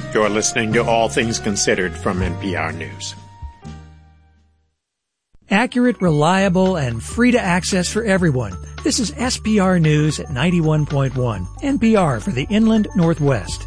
You're listening to All Things Considered from NPR News. Accurate, reliable, and free to access for everyone. This is SPR News at 91.1, NPR for the Inland Northwest.